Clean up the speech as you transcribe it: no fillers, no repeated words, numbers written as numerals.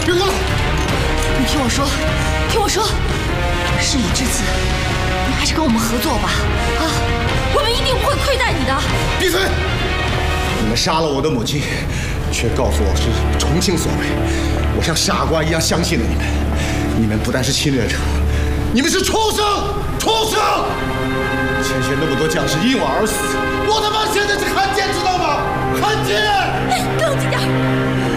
别过来！ 你听我说，听我说，事已至此，你还是跟我们合作吧。啊，我们一定不会亏待你的。 闭嘴！你们杀了我的母亲，却告诉我是重庆所为，我像傻瓜一样相信了你们。你们不但是侵略者，你们是畜生！畜生！前线那么多将士因我而死，我他妈现在是汉奸，知道吗？汉奸！ 冷静点。